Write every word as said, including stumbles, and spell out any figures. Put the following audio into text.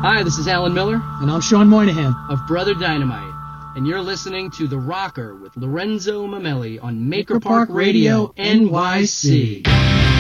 Hi, this is Alan Miller. And I'm Sean Moynihan. Of Brother Dynamite. And you're listening to The Rocker with Lorenzo Mamelli on Maker, Maker Park, Park Radio, Radio N Y C.